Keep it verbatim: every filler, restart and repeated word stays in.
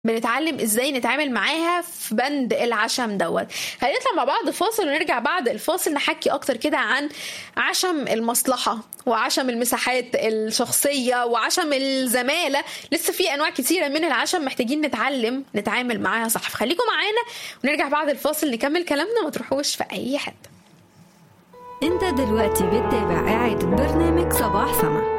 بنتعلم ازاي نتعامل معاها في بند العشم دوت. هنطلع مع بعض فاصل ونرجع بعد الفاصل نحكي اكتر كده عن عشم المصلحة وعشم المساحات الشخصية وعشم الزمالة. لسه في انواع كتيرة من العشم محتاجين نتعلم نتعامل معاها صح. فخليكم معانا ونرجع بعد الفاصل نكمل كلامنا، ما تروحوش في اي حتة. انت دلوقتي بتتابع إعادة برنامج صباح سما.